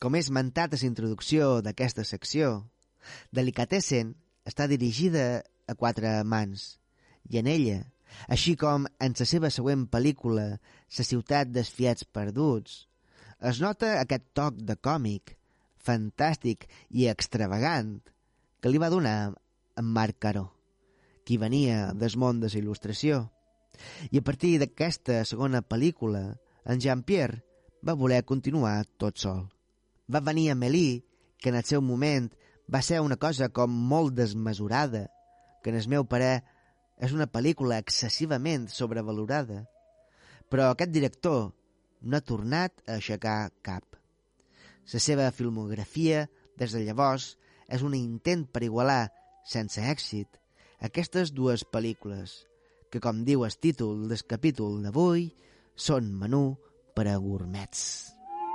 Com he esmentat a la introducció d'aquesta secció, Delicatessen està dirigida a 4 mans i en ella, així com en la seva següent pel·lícula La ciutat dels fiets perduts, es nota aquest toc de còmic, fantàstic i extravagant que li va donar en Marc Caro, qui venia del món de la il·lustració. I a partir d'aquesta segona pel·lícula, en Jean-Pierre va voler continuar tot sol. Va venir Amélie, que en el seu moment va ser una cosa com molt desmesurada, que en el meu parer és una pel·lícula excessivament sobrevalorada. Però aquest director no ha tornat a aixecar cap. La seva filmografia, des de llavors, és un intent per igualar, sense èxit, aquestes 2 pel·lícules, que, com diu el títol del capítol d'avui, són menú per a gourmets.